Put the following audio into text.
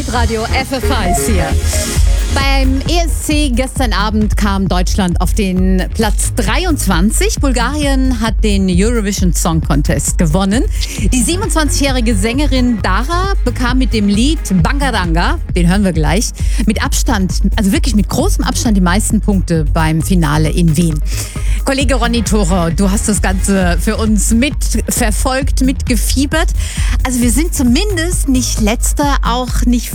Hitradio FFH ist hier. Beim ESC gestern Abend kam Deutschland auf den Platz 23. Bulgarien hat den Eurovision Song Contest gewonnen. Die 27-jährige Sängerin Dara bekam mit dem Lied Bangaranga, den hören wir gleich, mit Abstand, also wirklich mit großem Abstand die meisten Punkte beim Finale in Wien. Kollege Ronny Thorau, du hast das Ganze für uns mitverfolgt, mitgefiebert. Also wir sind zumindest nicht Letzter, auch nicht